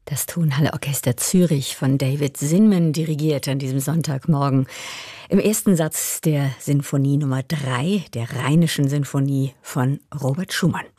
Das Tonhalle Orchester Zürich von David Zinman dirigiert an diesem Sonntagmorgen. Im ersten Satz der Sinfonie Nummer 3, der Rheinischen Sinfonie von Robert Schumann.